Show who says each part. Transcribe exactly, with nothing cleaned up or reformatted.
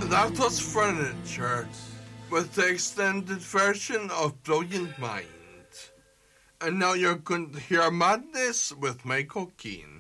Speaker 1: That was Furniture, with the extended version of Brilliant Mind. And now you're going to hear Madness with Michael Keane.